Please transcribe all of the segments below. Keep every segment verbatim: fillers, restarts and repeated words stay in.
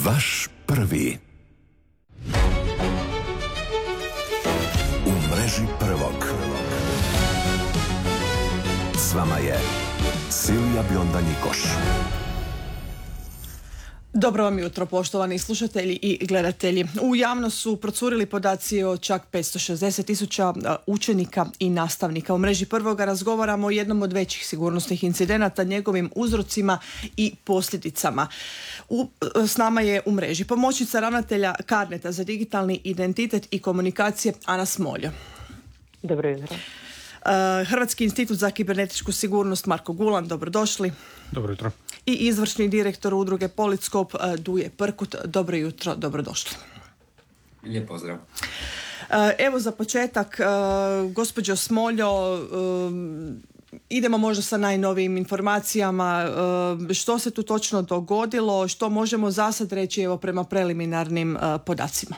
Vaš prvi. U mreži prvog. S vama je Silvija Bionda Nikoš. Dobro vam jutro, poštovani slušatelji i gledatelji. U javnost su procurili podaci o čak petsto šezdeset tisuća učenika i nastavnika. U mreži prvoga razgovaramo o jednom od većih sigurnosnih incidenata, njegovim uzrocima i posljedicama. U, s nama je u mreži pomoćnica ravnatelja Carneta za digitalni identitet i komunikacije Ana Smoljo. Dobro jutro. Hrvatski institut za kibernetičku sigurnost Marko Gulan, dobrodošli. Dobro jutro. I izvršni direktor udruge Politskop Duje Prkut, dobro jutro, dobrodošli. Lijep pozdrav. Evo za početak, gospođo Smoljo, idemo možda sa najnovijim informacijama. Što se tu točno dogodilo, što možemo za sad reći evo prema preliminarnim podacima?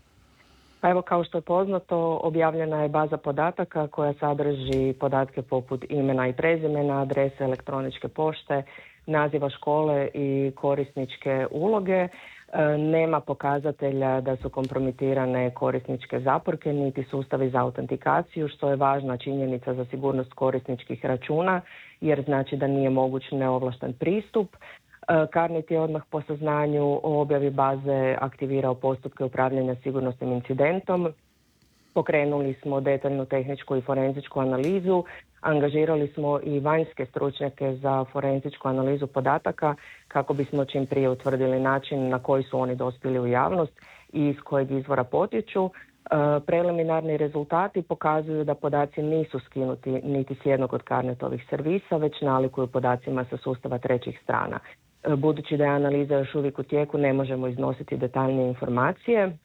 Pa evo, kao što je poznato, objavljena je baza podataka koja sadrži podatke poput imena i prezimena, adrese elektroničke pošte, naziva škole i korisničke uloge. Nema pokazatelja da su kompromitirane korisničke zaporke niti sustavi za autentikaciju, što je važna činjenica za sigurnost korisničkih računa, jer znači da nije moguć neovlašten pristup. Carnet je odmah po saznanju o objavi baze aktivirao postupke upravljanja sigurnosnim incidentom. Pokrenuli smo detaljnu tehničku i forenzičku analizu, angažirali smo i vanjske stručnjake za forenzičku analizu podataka kako bismo čim prije utvrdili način na koji su oni dospjeli u javnost i iz kojeg izvora potječu. Preliminarni rezultati pokazuju da podaci nisu skinuti niti s jednog od Carnetovih servisa, već nalikuju podacima sa sustava trećih strana. Budući da je analiza još uvijek u tijeku, ne možemo iznositi detaljnije informacije. E,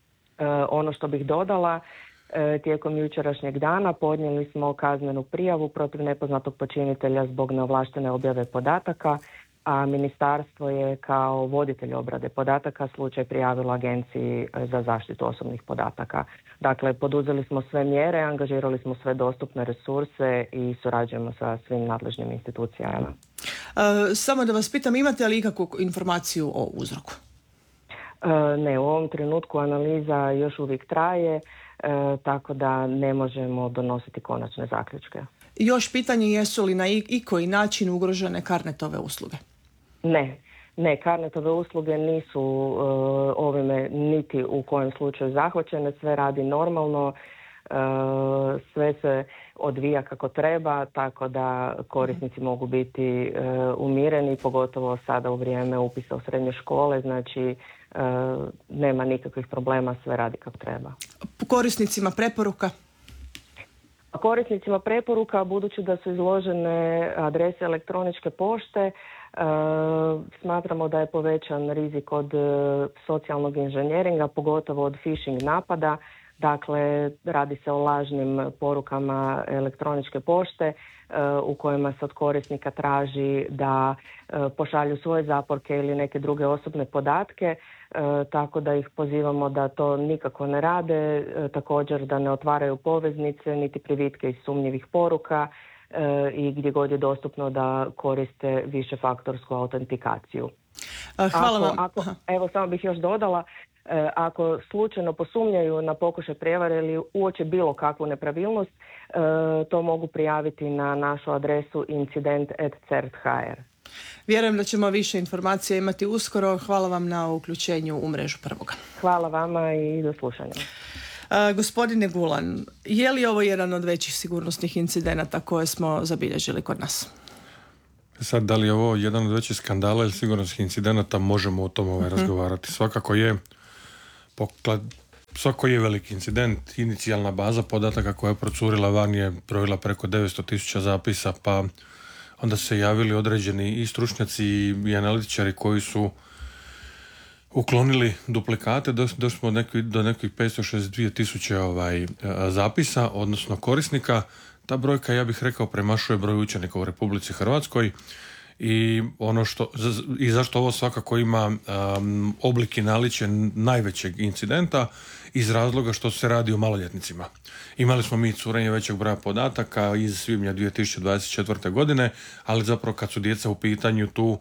ono što bih dodala, e, tijekom jučerašnjeg dana podnijeli smo kaznenu prijavu protiv nepoznatog počinitelja zbog neovlaštene objave podataka, a ministarstvo je kao voditelj obrade podataka slučaj prijavilo Agenciji za zaštitu osobnih podataka. Dakle, poduzeli smo sve mjere, angažirali smo sve dostupne resurse i surađujemo sa svim nadležnim institucijama. E, samo da vas pitam, imate li ikakvu informaciju o uzroku? E, ne, u ovom trenutku analiza još uvijek traje, e, tako da ne možemo donositi konačne zaključke. Još pitanje, jesu li na ikoji način ugrožene Carnetove usluge? Ne, ne, Carnetove usluge nisu uh, ovime niti u kojem slučaju zahvaćene, sve radi normalno, uh, sve se odvija kako treba, tako da korisnici mogu biti uh, umireni, pogotovo sada u vrijeme upisa u srednje škole, znači uh, nema nikakvih problema, sve radi kako treba. Korisnicima preporuka? Korisnicima preporuka, budući da su izložene adrese elektroničke pošte, e, smatramo da je povećan rizik od e, socijalnog inženjeringa, pogotovo od phishing napada. Dakle, radi se o lažnim porukama elektroničke pošte e, u kojima se od korisnika traži da e, pošalju svoje zaporke ili neke druge osobne podatke, e, tako da ih pozivamo da to nikako ne rade, e, također da ne otvaraju poveznice niti privitke iz sumnjivih poruka e, i gdje god je dostupno da koriste višefaktorsku autentikaciju. Hvala vam. Ako, ako, evo, samo bih još dodala, E, ako slučajno posumnjaju na pokušaj prijevare ili uoče bilo kakvu nepravilnost, e, to mogu prijaviti na našu adresu incident at cert dot h r. Vjerujem da ćemo više informacija imati uskoro. Hvala vam na uključenju u mrežu prvoga. Hvala vama i do slušanja. E, gospodine Gulan, je li ovo jedan od većih sigurnosnih incidenata koje smo zabilježili kod nas? Sad, da li je ovo jedan od većih skandala ili sigurnosnih incidenata, možemo o tom ovaj uh-huh. razgovarati. Svakako je Poklad, svako je veliki incident. Inicijalna baza podataka koja je procurila van je brojila preko devetsto tisuća zapisa, pa onda se javili određeni i stručnjaci i analitičari koji su uklonili duplikate, došli smo do nekih petsto šezdeset dvije tisuće ovaj, zapisa, odnosno korisnika. Ta brojka, ja bih rekao, premašuje broj učenika u Republici Hrvatskoj. I ono što i zašto ovo svakako ima um, oblik i naličje najvećeg incidenta, iz razloga što se radi o maloljetnicima. Imali smo mi curenje većeg broja podataka iz svibnja dvije tisuće dvadeset četvrte godine, ali zapravo kad su djeca u pitanju tu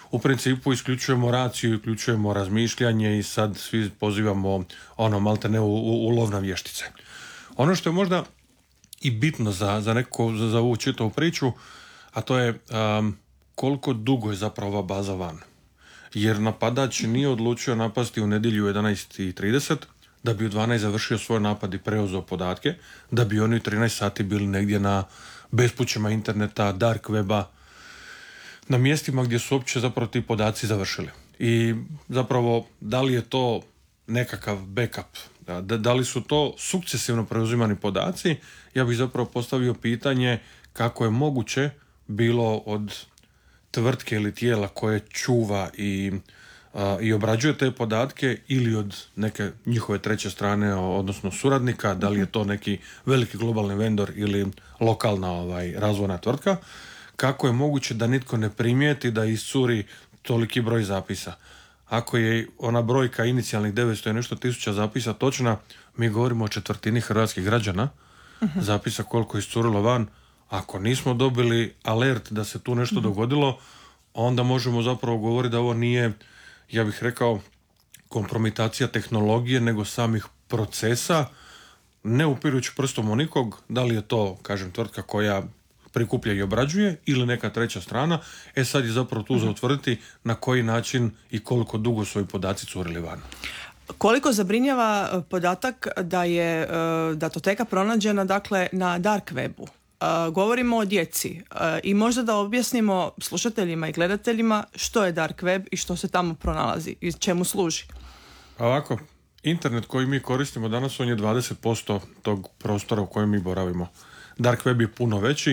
u principu isključujemo raciju, isključujemo razmišljanje i sad svi pozivamo ono maltene u, u, u lov na vještice. Ono što je možda i bitno za, za, neko, za, za ovu čitavu priču, a to je um, koliko dugo je zapravo ova baza van. Jer napadač nije odlučio napasti u nedjelju u jedanaest i trideset, da bi u dvanaest završio svoj napad i preuzeo podatke, da bi oni u trinaest sati bili negdje na bespućima interneta, dark weba, na mjestima gdje su uopće zapravo ti podaci završili. I zapravo, da li je to nekakav backup, da, da li su to sukcesivno preuzimani podaci, ja bih zapravo postavio pitanje kako je moguće bilo od tvrtke ili tijela koje čuva i, a, i obrađuje te podatke ili od neke njihove treće strane, odnosno suradnika, da li je to neki veliki globalni vendor ili lokalna ovaj, razvojna tvrtka, kako je moguće da nitko ne primijeti da iscuri toliki broj zapisa. Ako je ona brojka inicijalnih devetsto i nešto tisuća zapisa točna, mi govorimo o četvrtini hrvatskih građana, uh-huh. zapisa koliko je iscurilo van. Ako nismo dobili alert da se tu nešto uh-huh. dogodilo, onda možemo zapravo govoriti da ovo nije, ja bih rekao, kompromitacija tehnologije, nego samih procesa, ne upirujući prstom u nikog, da li je to, kažem, tvrtka koja prikuplja i obrađuje ili neka treća strana, e sad je zapravo tu uh-huh. za utvrditi na koji način i koliko dugo su ovi podaci curili van. Koliko zabrinjava podatak da je datoteka pronađena dakle na dark webu? Uh, govorimo o djeci uh, i možda da objasnimo slušateljima i gledateljima što je dark web i što se tamo pronalazi i čemu služi. Ovako, internet koji mi koristimo danas, on je dvadeset posto tog prostora u kojem mi boravimo. Dark web je puno veći.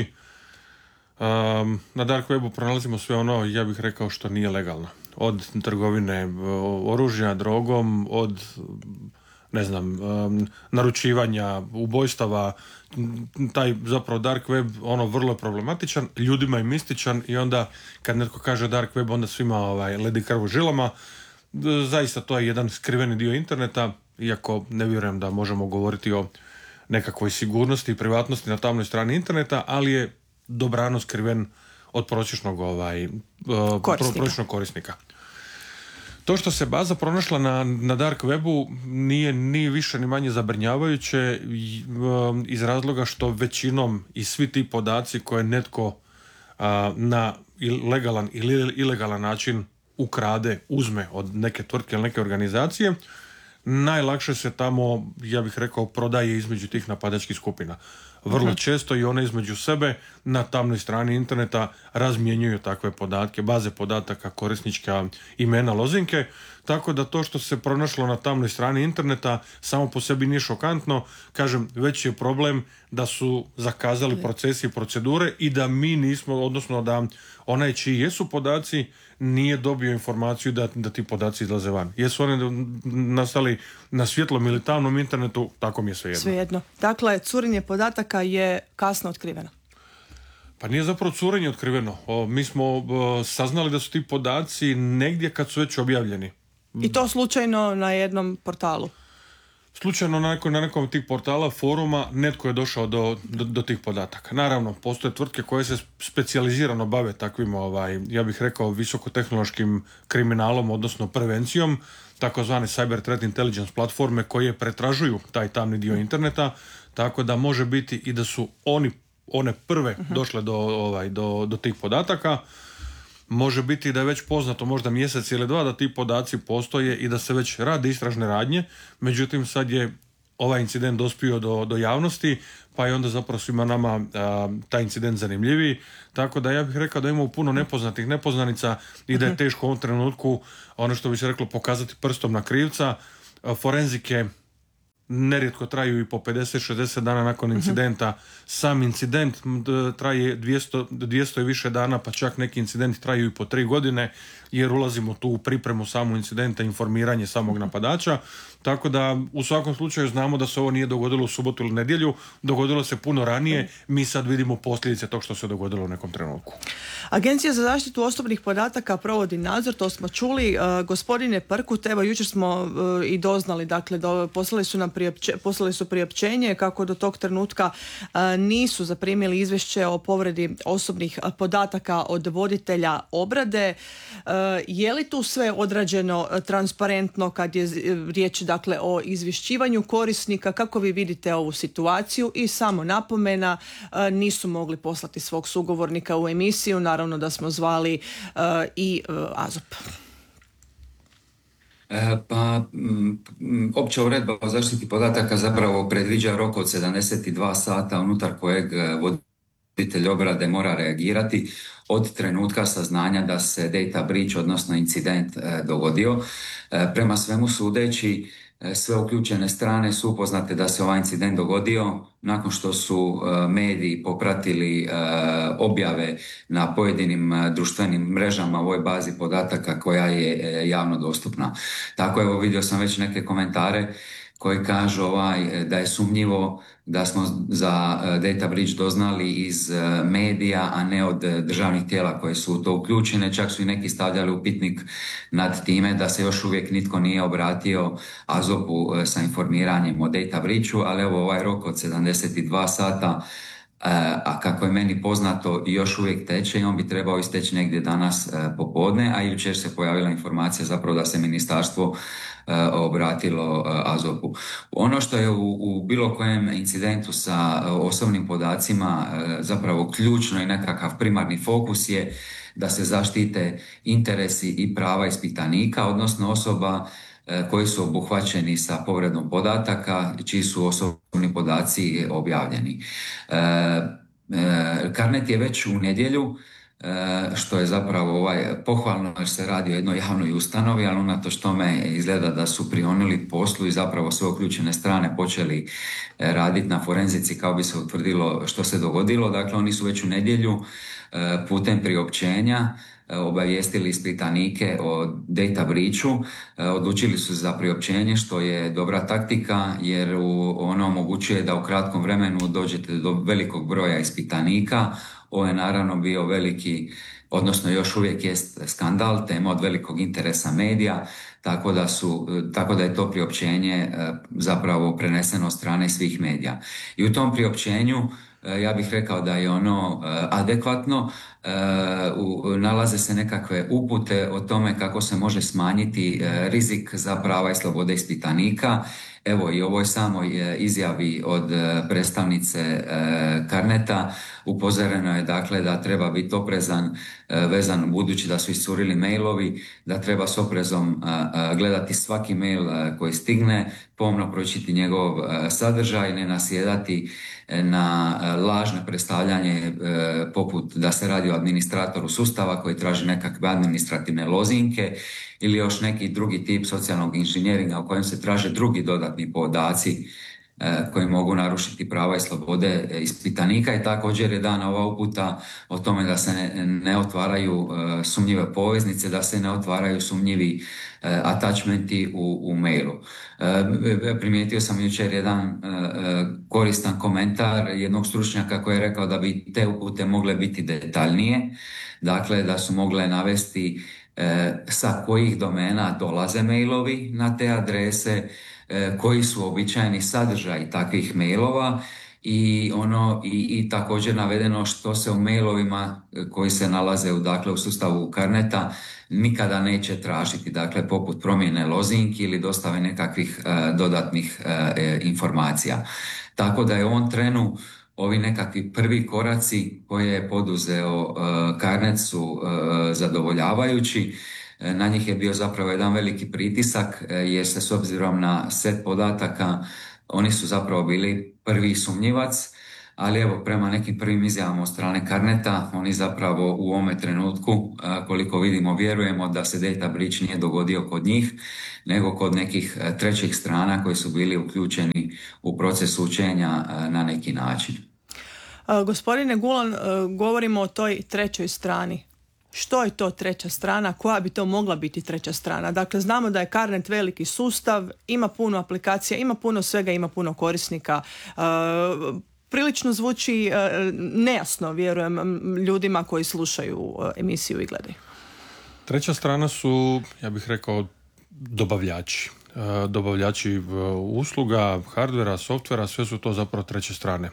Um, na dark webu pronalazimo sve ono, ja bih rekao, što nije legalno. Od trgovine oružja, drogom, od ne znam, um, naručivanja, ubojstava. Taj zapravo dark web, ono, vrlo je problematičan, ljudima je mističan i onda kad netko kaže dark web, onda svima ovaj, ledi krv u žilama. Zaista to je jedan skriveni dio interneta, iako ne vjerujem da možemo govoriti o nekakvoj sigurnosti i privatnosti na tamnoj strani interneta, ali je dobrano skriven od prosječnog ovaj, korisnika. prosječnog korisnika. To što se baza pronašla na, na dark webu nije ni više ni manje zabrinjavajuće iz razloga što većinom i svi ti podaci koje netko a, na legalan ili ilegalan način ukrade, uzme od neke tvrtke ili neke organizacije, najlakše se tamo, ja bih rekao, prodaje između tih napadačkih skupina. Vrlo uh-huh. često i one između sebe na tamnoj strani interneta razmjenjuju takve podatke, baze podataka, korisnička imena, lozinke, tako da to što se pronašlo na tamnoj strani interneta samo po sebi nije šokantno. Kažem, već je problem da su zakazali procesi i procedure i da mi nismo, odnosno da onaj čiji jesu podaci nije dobio informaciju da, da ti podaci izlaze van. Jesu oni nastali na svjetlom ili tamnom internetu, tako mi je svejedno. Svejedno. Dakle, curenje podataka je kasno otkriveno. Pa nije zapravo curenje otkriveno. O, mi smo o, saznali da su ti podaci negdje kad su već objavljeni. I to slučajno na jednom portalu? Slučajno na nekom, na nekom od tih portala, foruma, netko je došao do, do, do tih podataka. Naravno, postoje tvrtke koje se specijalizirano bave takvim, ovaj, ja bih rekao, visokotehnološkim kriminalom, odnosno prevencijom, takozvane Cyber Threat Intelligence platforme koje pretražuju taj tamni dio interneta, tako da može biti i da su oni, one prve uh-huh. došle do, ovaj, do, do tih podataka. Može biti da je već poznato možda mjesec ili dva da ti podaci postoje i da se već rade istražne radnje, međutim sad je ovaj incident dospio do, do javnosti, pa je onda zapravo svima nama a, taj incident zanimljiviji, tako da ja bih rekao da imamo puno nepoznatih nepoznanica i da je teško u ovom trenutku, ono što bi se reklo, pokazati prstom na krivca. A, forenzike nerijetko traju i po pedeset šezdeset dana nakon incidenta. Uh-huh. Sam incident traje dvjesto, dvjesto i više dana, pa čak neki incidenti traju i po tri godine, jer ulazimo tu u pripremu samog incidenta, informiranje samog napadača. Tako da u svakom slučaju znamo da se ovo nije dogodilo u subotu ili nedjelju, dogodilo se puno ranije, mi sad vidimo posljedice tog što se dogodilo u nekom trenutku. Agencija za zaštitu osobnih podataka provodi nadzor, to smo čuli. Uh, gospodine Prkut, evo jučer smo uh, i doznali, dakle, do, poslali su nam priopće, poslali su priopćenje kako do tog trenutka a, nisu zaprimili izvješće o povredi osobnih podataka od voditelja obrade. A, je li tu sve odrađeno transparentno kad je riječ dakle o izvješćivanju korisnika? Kako vi vidite ovu situaciju? I samo napomena, a, nisu mogli poslati svog sugovornika u emisiju, naravno da smo zvali a, i a, AZOP. Pa, opća uredba o zaštiti podataka zapravo predviđa rok od sedamdeset dva sata unutar kojeg voditelj obrade mora reagirati od trenutka saznanja da se data breach, odnosno incident, dogodio. Prema svemu sudeći, sve uključene strane su upoznate da se ovaj incident dogodio nakon što su mediji popratili objave na pojedinim društvenim mrežama u ovoj bazi podataka koja je javno dostupna. Tako evo, vidio sam već neke komentare koji kažu ovaj, da je sumnjivo da smo za data breach doznali iz medija, a ne od državnih tijela koje su u to uključene. Čak su i neki stavljali upitnik nad time da se još uvijek nitko nije obratio AZOP-u sa informiranjem o data breachu, ali evo ovaj rok od sedamdeset dva sata, a kako je meni poznato, još uvijek teče i on bi trebao isteći negdje danas popodne, a jučer se pojavila informacija zapravo da se ministarstvo obratilo AZOP-u. Ono što je u, u bilo kojem incidentu sa osobnim podacima zapravo ključno i nekakav primarni fokus je da se zaštite interesi i prava ispitanika, odnosno osoba koji su obuhvaćeni sa povredom podataka, čiji su osobni podaci objavljeni. Carnet je već u nedjelju, što je zapravo ovaj, pohvalno jer se radi o jednoj javnoj ustanovi, ali unatoč tome izgleda da su prionuli poslu i zapravo sve uključene strane počeli raditi na forenzici kao bi se utvrdilo što se dogodilo. Dakle, oni su već u nedjelju putem priopćenja obavijestili ispitanike o data breachu, odlučili su za priopćenje što je dobra taktika jer ono omogućuje da u kratkom vremenu dođete do velikog broja ispitanika. Ovo je naravno bio veliki, odnosno još uvijek jest skandal, tema od velikog interesa medija, tako da, su, tako da je to priopćenje zapravo preneseno od strane svih medija. I u tom priopćenju ja bih rekao da je ono adekvatno, nalaze se nekakve upute o tome kako se može smanjiti rizik za prava i slobode ispitanika. Evo i ovoj samoj izjavi od predstavnice Carneta upozoreno je dakle da treba biti oprezan vezan budući da su iscurili mailovi, da treba s oprezom gledati svaki mail koji stigne, pomno pročitati njegov sadržaj, ne nasjedati na lažno predstavljanje poput da se radi o administratoru sustava koji traži nekakve administrativne lozinke ili još neki drugi tip socijalnog inženjeringa u kojem se traže drugi dodatni podaci koji mogu narušiti prava i slobode ispitanika. I također je dana ova uputa o tome da se ne, ne otvaraju sumnjive poveznice, da se ne otvaraju sumnjivi attachmenti u, u mailu. Primijetio sam jučer jedan koristan komentar jednog stručnjaka koji je rekao da bi te upute mogle biti detaljnije, dakle da su mogle navesti sa kojih domena dolaze mailovi na te adrese, koji su običajni sadržaji takvih mailova i ono i, i također navedeno što se u mailovima koji se nalaze u, dakle, u sustavu Carneta nikada neće tražiti, dakle poput promjene lozinki ili dostave nekakvih uh, dodatnih uh, informacija. Tako da je u ovom trenu ovi nekakvi prvi koraci koje je poduzeo uh, Carnet su uh, zadovoljavajući. Na njih je bio zapravo jedan veliki pritisak jer se s obzirom na set podataka oni su zapravo bili prvi sumnjivac, ali evo prema nekim prvim izjavama od strane Carneta oni zapravo u ovome trenutku koliko vidimo vjerujemo da se data breach nije dogodio kod njih nego kod nekih trećih strana koji su bili uključeni u proces učenja na neki način. A, gospodine Gulan, govorimo o toj trećoj strani. Što je to treća strana? Koja bi to mogla biti treća strana? Dakle, znamo da je Carnet veliki sustav, ima puno aplikacija, ima puno svega, ima puno korisnika. E, prilično zvuči e, nejasno, vjerujem, ljudima koji slušaju emisiju i gledaju. Treća strana su, ja bih rekao, dobavljači. dobavljači usluga, hardvera, softvera, sve su to zapravo treće strane.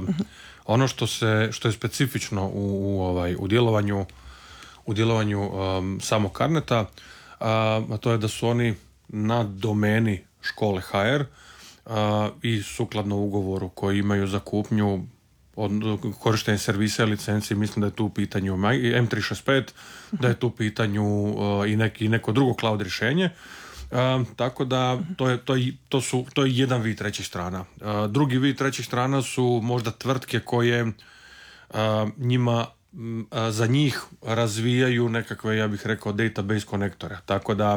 Ono što se, što je specifično u, u, ovaj, u djelovanju, u djelovanju um, samog Carneta, a, a to je da su oni na domeni škole H R a, i sukladno ugovoru koji imaju za kupnju od korištenje servisa i licenci, mislim da je tu u pitanju M tri šezdeset pet, da je tu u pitanju uh, i, neki, neko drugo cloud rješenje. Uh, tako da to je, to, je, to, su, to je jedan vid trećih strana. Uh, drugi vid trećih strana su možda tvrtke koje uh, njima uh, za njih razvijaju nekakve, ja bih rekao, database konektore. Tako da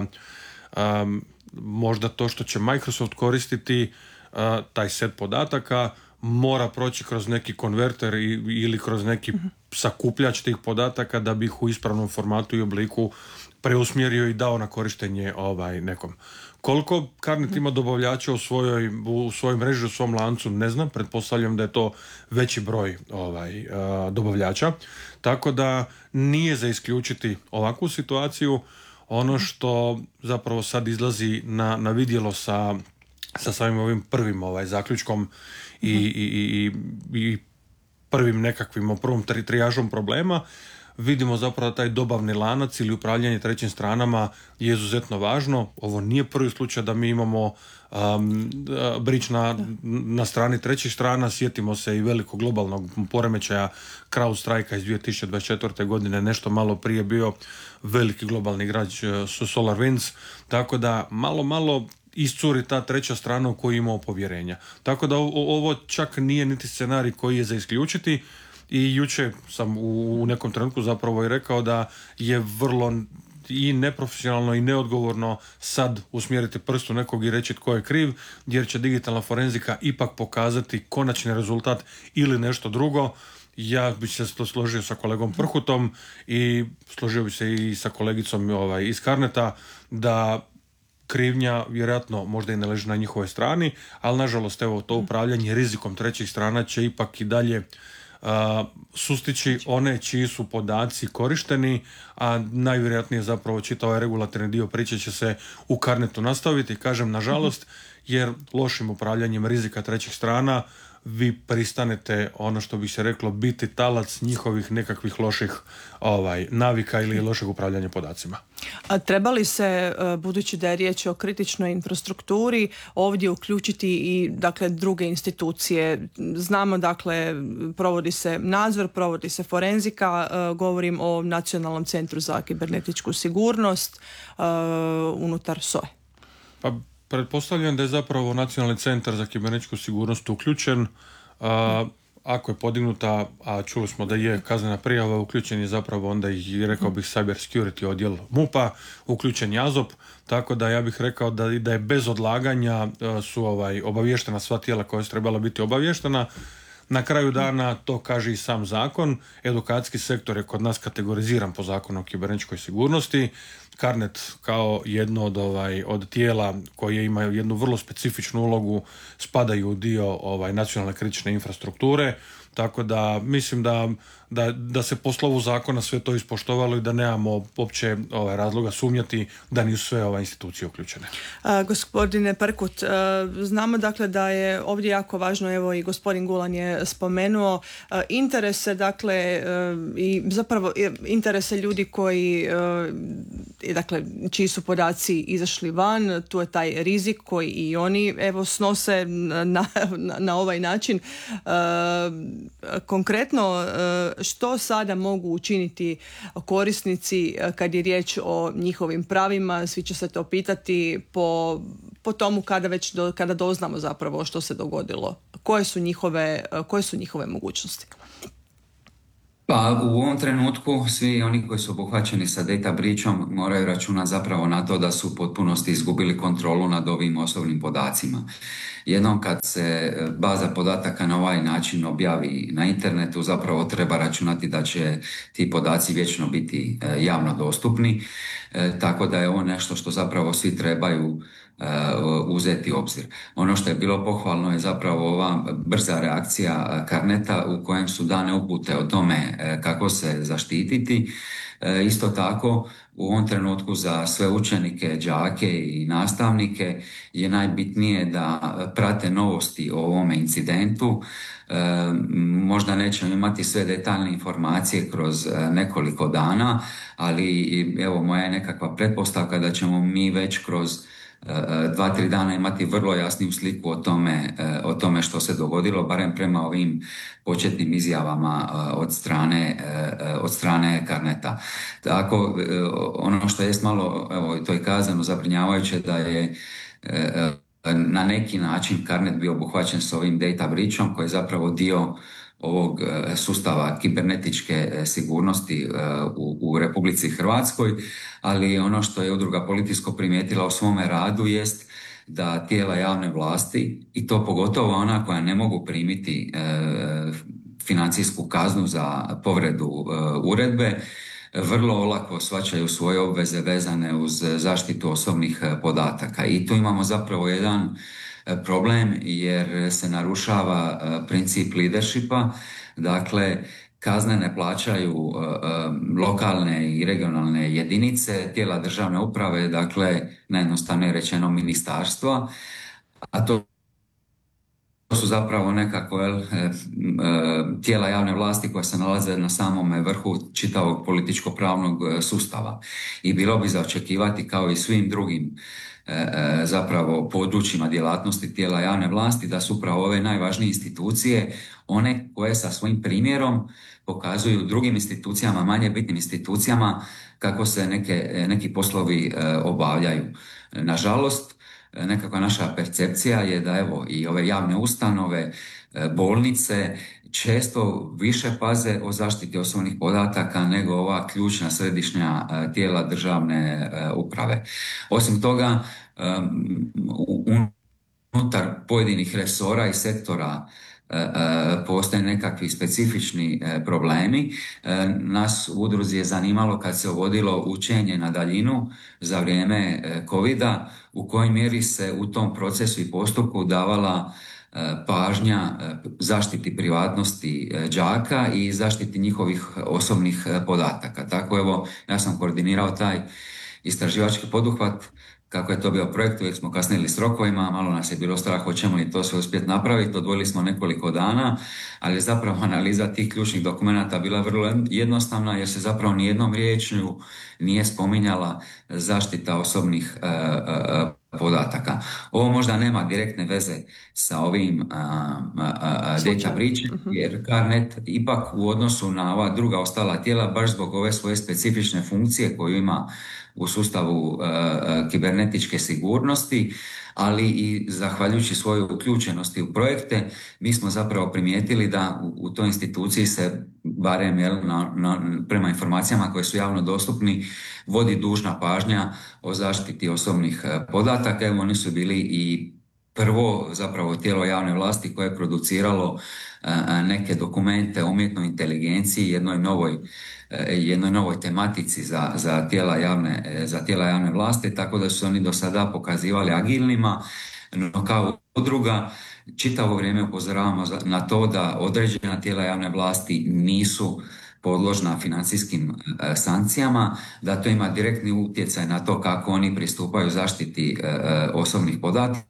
um, možda to što će Microsoft koristiti uh, taj set podataka mora proći kroz neki konverter i, ili kroz neki sakupljač tih podataka da bi ih u ispravnom formatu i obliku preusmjerio i dao na korištenje ovaj nekom. Koliko Carnet ima dobavljača u svojoj, u svojoj mreži, u svom lancu, ne znam, pretpostavljam da je to veći broj ovaj, uh, dobavljača, tako da nije za isključiti ovakvu situaciju. Ono što zapravo sad izlazi na, na vidjelo sa, sa samim ovim prvim ovaj, zaključkom i, i, i, i prvim nekakvim, prvom tri, trijažom problema, vidimo zapravo da taj dobavni lanac ili upravljanje trećim stranama je izuzetno važno. Ovo nije prvi slučaj da mi imamo um, brič na, na strani trećih strana. Sjetimo se i velikog globalnog poremećaja CrowdStrike iz dvije tisuće dvadeset četvrte. godine, nešto malo prije bio veliki globalni igrač SolarWinds, tako da malo, malo iscuri ta treća strana u koju imamo povjerenja. Tako da ovo čak nije niti scenarij koji je za isključiti. I jučer sam u nekom trenutku zapravo i rekao da je vrlo i neprofesionalno i neodgovorno sad usmjeriti prst u nekog i reći tko je kriv, jer će digitalna forenzika ipak pokazati konačni rezultat ili nešto drugo. Ja bih se to složio sa kolegom Prhutom i složio bih se i sa kolegicom ovaj, iz Carneta da krivnja vjerojatno možda i ne leži na njihovoj strani, ali nažalost evo to upravljanje rizikom trećih strana će ipak i dalje Uh, sustići one čiji su podaci korišteni, a najvjerojatnije zapravo čitav ovaj regulatorni dio priče će se u Carnetu nastaviti, kažem nažalost, jer lošim upravljanjem rizika trećih strana vi pristanete, ono što bi se reklo, biti talac njihovih nekakvih loših ovaj, navika ili lošeg upravljanja podacima. A treba li se, budući da je riječ o kritičnoj infrastrukturi, ovdje uključiti i dakle druge institucije? Znamo, dakle, provodi se nadzor, provodi se forenzika, govorim o Nacionalnom centru za kibernetičku sigurnost unutar S O E. Pa pretpostavljam da je zapravo Nacionalni centar za kibernetičku sigurnost uključen. A, ako je podignuta, a čuli smo da je kaznena prijava, uključen je zapravo onda i rekao bih cyber security odjel MUP-a, uključen je AZOP, tako da ja bih rekao da, da je bez odlaganja su ovaj, obavještena sva tijela koja su trebala biti obavještena. Na kraju dana to kaže i sam zakon. Edukacijski sektor je kod nas kategoriziran po zakonu o kibernetičkoj sigurnosti. Carnet kao jedno od, ovaj, od tijela koje imaju jednu vrlo specifičnu ulogu spadaju u dio ovaj, nacionalne kritične infrastrukture, tako da mislim da, da, da se po slovu zakona sve to ispoštovalo i da nemamo uopće ovaj, razloga sumnjati da nisu sve ove institucije uključene. A, gospodine Prkut, a, znamo dakle da je ovdje jako važno, evo i gospodin Gulan je spomenuo, a, interese dakle a, i zapravo interese ljudi koji a, dakle čiji su podaci izašli van, tu je taj rizik koji i oni evo snose na, na, na ovaj način. A, konkretno što sada mogu učiniti korisnici kad je riječ o njihovim pravima, svi će se to pitati po, po tomu kada već do, kada doznamo zapravo što se dogodilo, koje su njihove, koje su njihove mogućnosti. Pa u ovom trenutku svi oni koji su obuhvaćeni sa data breachom moraju računati zapravo na to da su u potpunosti izgubili kontrolu nad ovim osobnim podacima. Jednom kad se baza podataka na ovaj način objavi na internetu, zapravo treba računati da će ti podaci vječno biti javno dostupni, tako da je ovo nešto što zapravo svi trebaju uzeti obzir. Ono što je bilo pohvalno je zapravo ova brza reakcija Carneta u kojem su dane upute o tome kako se zaštititi. Isto tako, u ovom trenutku za sve učenike, đake i nastavnike je najbitnije da prate novosti o ovome incidentu. E, možda nećemo imati sve detaljne informacije kroz nekoliko dana, ali evo moja je nekakva pretpostavka da ćemo mi već kroz dva, tri dana imati vrlo jasniju sliku o tome, o tome što se dogodilo, barem prema ovim početnim izjavama od strane, od strane Carneta. Tako, ono što je malo, evo, to je kazano, zabrinjavajuće da je na neki način Carnet bio obuhvaćen s ovim data breachom, koji je zapravo dio ovog sustava kibernetičke sigurnosti u, u Republici Hrvatskoj, ali ono što je udruga Političko primijetila u svome radu jest da tijela javne vlasti, i to pogotovo ona koja ne mogu primiti e, financijsku kaznu za povredu e, uredbe, vrlo olako shvaćaju svoje obveze vezane uz zaštitu osobnih podataka. I tu imamo zapravo jedan problem jer se narušava princip leadershipa, dakle kazne ne plaćaju lokalne i regionalne jedinice, tijela državne uprave, dakle najjednostavnije rečeno ministarstva, a to To su zapravo nekako jel, tijela javne vlasti koja se nalaze na samom vrhu čitavog političko-pravnog sustava. I bilo bi za očekivati, kao i svim drugim zapravo područjima djelatnosti tijela javne vlasti, da su upravo ove najvažnije institucije one koje sa svojim primjerom pokazuju drugim institucijama, manje bitnim institucijama, kako se neke, neki poslovi obavljaju. Nažalost, nekakva naša percepcija je da evo i ove javne ustanove, bolnice često više paze o zaštiti osobnih podataka nego ova ključna središnja tijela državne uprave. Osim toga, unutar pojedinih resora i sektora postoje nekakvi specifični problemi. Nas u udruzi je zanimalo kad se uvodilo učenje na daljinu za vrijeme covida, u kojoj mjeri se u tom procesu i postupku davala pažnja zaštiti privatnosti đaka i zaštiti njihovih osobnih podataka. Tako evo, ja sam koordinirao taj istraživački poduhvat. Kako je to bio projekt, uvijek smo kasnili s rokovima, malo nas je bilo strah hoćemo li to sve uspjeti napraviti, odvojili smo nekoliko dana, ali je zapravo analiza tih ključnih dokumenata bila vrlo jednostavna jer se zapravo nijednom riječju nije spominjala zaštita osobnih e, e, podataka. Ovo možda nema direktne veze sa ovim a, a, a, data breachem, jer Carnet ipak u odnosu na ova druga ostala tijela, baš zbog ove svoje specifične funkcije koju ima u sustavu uh, kibernetičke sigurnosti, ali i zahvaljujući svojoj uključenosti u projekte, mi smo zapravo primijetili da u, u toj instituciji se, barem jel, na, na, prema informacijama koje su javno dostupni, vodi dužna pažnja o zaštiti osobnih podataka. Evo, oni su bili i prvo zapravo tijelo javne vlasti koje je produciralo uh, neke dokumente o umjetnoj inteligenciji, jednoj novoj jednoj novoj tematici za, za, tijela javne, za tijela javne vlasti, tako da su oni do sada pokazivali agilnima, no kao udruga čitavo vrijeme upozoravamo na to da određena tijela javne vlasti nisu podložna financijskim e, sankcijama, da to ima direktni utjecaj na to kako oni pristupaju zaštiti e, osobnih podataka.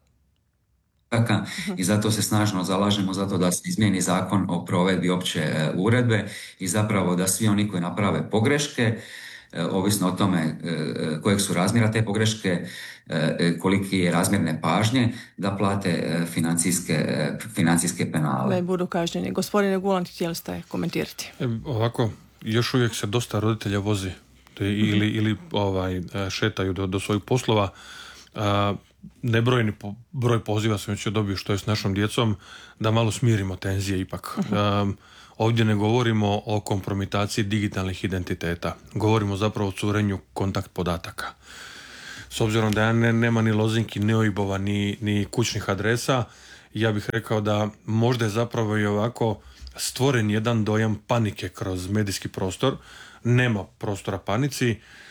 I zato se snažno zalažemo zato da se izmijeni zakon o provedbi opće uredbe i zapravo da svi oni koji naprave pogreške, ovisno o tome kojeg su razmjera te pogreške, koliki je razmjerne pažnje, da plate financijske, financijske penale. Ne budu kažnjeni. Gospodine Gulant, htjeli ste komentirati? E, ovako, još uvijek se dosta roditelja vozi ili, ili ovaj, šetaju do, do svojih poslova. A, nebrojni po, broj poziva sam već dobio što je s našom djecom, da malo smirimo tenzije ipak. Um, ovdje ne govorimo o kompromitaciji digitalnih identiteta, govorimo zapravo o curenju kontakt podataka. S obzirom da ja ne, nema ni lozinki, ni oibova, ni, ni kućnih adresa, ja bih rekao da možda je zapravo i ovako stvoren jedan dojam panike kroz medijski prostor. Nema prostora panici.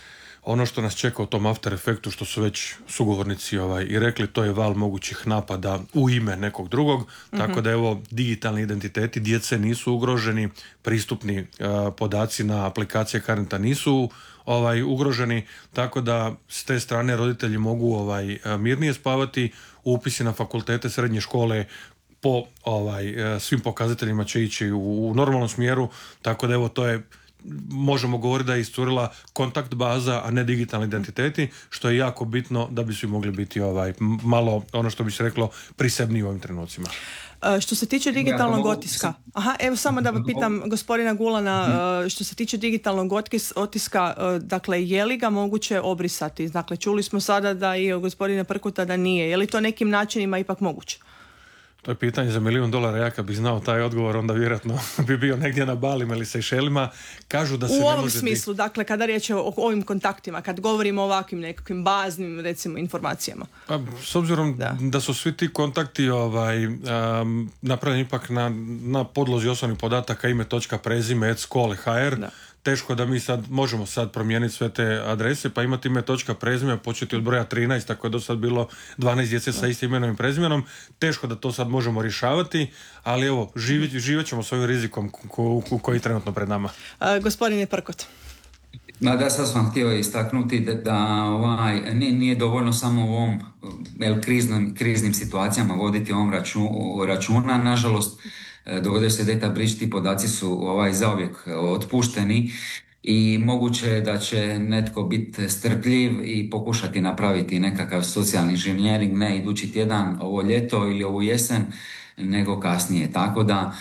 ono što nas čeka u tom after efektu, što su već sugovornici ovaj, i rekli, to je val mogućih napada u ime nekog drugog, mm-hmm. tako da evo, digitalni identiteti djece nisu ugroženi, pristupni uh, podaci na aplikacije Carneta nisu ovaj, ugroženi, tako da s te strane roditelji mogu ovaj, mirnije spavati, upisi na fakultete, srednje škole po ovaj, svim pokazateljima će ići u, u normalnom smjeru, tako da evo to je, možemo govoriti da je iscurila kontakt baza, a ne digitalni identiteti, što je jako bitno da bi svi mogli biti ovaj, malo, ono što bi se reklo, prisebniji u ovim trenucima. Što se tiče digitalnog otiska, aha, evo samo da pitam gospodina Gulana, što se tiče digitalnog otiska, dakle, je li ga moguće obrisati? Dakle, čuli smo sada da i od gospodina Prkuta da nije. Je li to nekim načinima ipak moguće? To je pitanje za milijun dolara. Ja kad bih znao taj odgovor, onda vjerojatno bi bio negdje na Balima ili Sejšelima. Kažu da se u ne ovom može smislu, di... dakle, kada riječ je o ovim kontaktima, kad govorimo o ovakvim nekakvim baznim, recimo, informacijama. Pa, s obzirom da, da su svi ti kontakti ovaj, um, napravljeni ipak na, na podlozi osobnih podataka ime, točka, prezime, et skole, hr, da. Teško da mi sad možemo sad promijeniti sve te adrese, pa imati ime, točka, prezime, početi od broja trinaest, tako je do sad bilo dvanaest djece sa istim imenom i prezimenom. Teško da to sad možemo rješavati, ali evo, živjet, živjet ćemo s ovim rizikom ko, ko, koji je trenutno pred nama. A, gospodine Prkot. Da, da, sad sam htio istaknuti da, da ovaj, nije, nije dovoljno samo u ovom el, kriznim, kriznim situacijama voditi ovom raču, računa. Nažalost, dogodio se data breach, ti podaci su ovaj, zauvijek otpušteni i moguće je da će netko biti strpljiv i pokušati napraviti nekakav socijalni inženjering, ne idući tjedan, ovo ljeto ili ovu jesen, nego kasnije. Tako da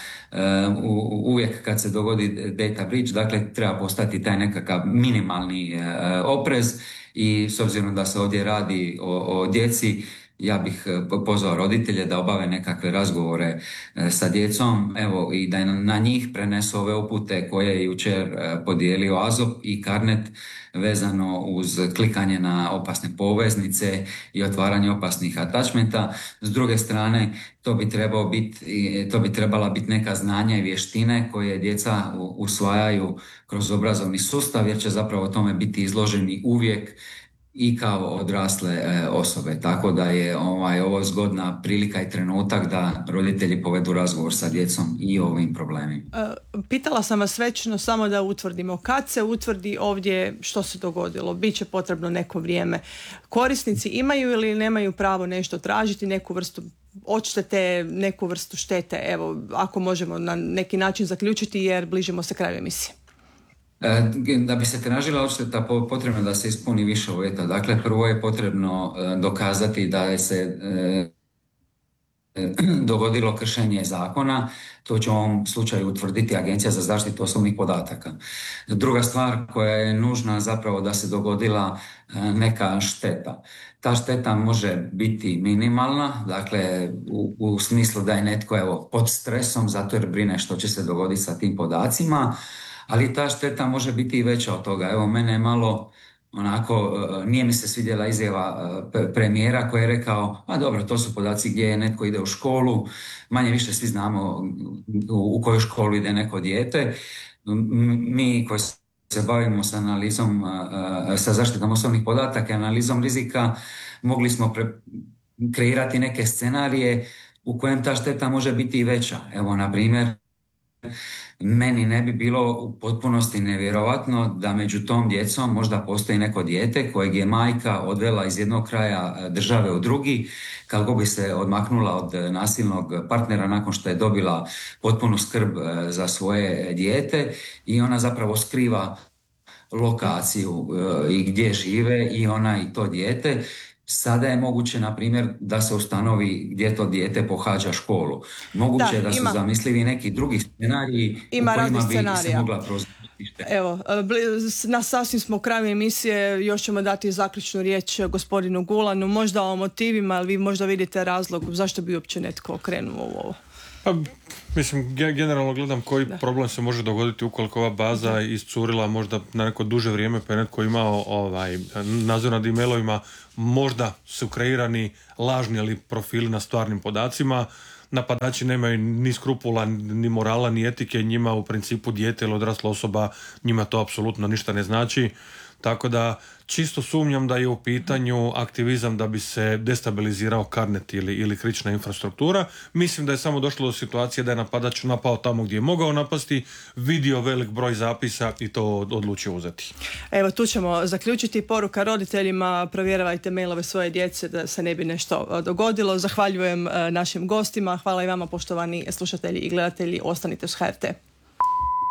u, uvijek kad se dogodi data breach, dakle treba postati taj nekakav minimalni oprez i s obzirom da se ovdje radi o, o djeci, ja bih pozvao roditelje da obave nekakve razgovore sa djecom, evo, i da na njih prenesu ove upute koje je jučer podijelio Azop i Carnet vezano uz klikanje na opasne poveznice i otvaranje opasnih attachmenta. S druge strane, to bi trebao biti, to bi trebala biti neka znanja i vještine koje djeca usvajaju kroz obrazovni sustav, jer će zapravo tome biti izloženi uvijek i kao odrasle e, osobe. Tako da je ovaj, ovo zgodna prilika i trenutak da roditelji povedu razgovor sa djecom i o ovim problemima. E, pitala sam vas večno samo da utvrdimo. Kad se utvrdi ovdje što se dogodilo? Biće potrebno neko vrijeme. Korisnici imaju ili nemaju pravo nešto tražiti, neku vrstu odštete, neku vrstu štete? Evo, ako možemo na neki način zaključiti, jer bližimo se kraju emisije. Da bi se tražila odšteta, potrebno da se ispuni više uvjeta. Dakle, prvo je potrebno dokazati da je se dogodilo kršenje zakona. To će u ovom slučaju utvrditi Agencija za zaštitu osobnih podataka. Druga stvar koja je nužna zapravo da se dogodila neka šteta. Ta šteta može biti minimalna, dakle u, u smislu da je netko evo, pod stresom zato jer brine što će se dogoditi sa tim podacima, ali ta šteta može biti i veća od toga. Evo, mene je malo onako, nije mi se svidjela izjava premijera koji je rekao, a dobro, to su podaci gdje netko ide u školu, manje više svi znamo u koju školu ide neko dijete. Mi koji se bavimo sa analizom, sa zaštitom osobnih podataka i analizom rizika, mogli smo pre- kreirati neke scenarije u kojem ta šteta može biti i veća. Evo, na primjer, meni ne bi bilo u potpunosti nevjerovatno da među tom djecom možda postoji neko dijete kojeg je majka odvela iz jednog kraja države u drugi, kako bi se odmaknula od nasilnog partnera nakon što je dobila potpunu skrb za svoje dijete i ona zapravo skriva lokaciju i gdje žive i ona i to dijete. Sada je moguće, na primjer, da se ustanovi gdje to dijete pohađa školu. Moguće da, da su zamislivi neki drugi scenariji ima u kojima bi scenarija. Se mogla prozvati. Evo, na sasvim smo u kraju emisije, još ćemo dati zaključnu riječ gospodinu Gulanu, možda o motivima, ali vi možda vidite razlog zašto bi uopće netko okrenuo u ovo. Pa, mislim, generalno gledam koji da. problem se može dogoditi ukoliko ova baza iscurila možda na neko duže vrijeme pa je netko imao ovaj, nadzor nad e-mailovima, možda su kreirani lažni ali profili na stvarnim podacima. Napadači nemaju ni skrupula, ni morala, ni etike, njima u principu dijete ili odrasla osoba, njima to apsolutno ništa ne znači. Tako da čisto sumnjam da je u pitanju aktivizam da bi se destabilizirao Carnet ili, ili krična infrastruktura. Mislim da je samo došlo do situacije da je napadač napao tamo gdje je mogao napasti, vidio velik broj zapisa i to odlučio uzeti. Evo, tu ćemo zaključiti. Poruka roditeljima: provjeravajte mailove svoje djece da se ne bi nešto dogodilo. Zahvaljujem našim gostima. Hvala i vama, poštovani slušatelji i gledatelji. Ostanite uz H R T.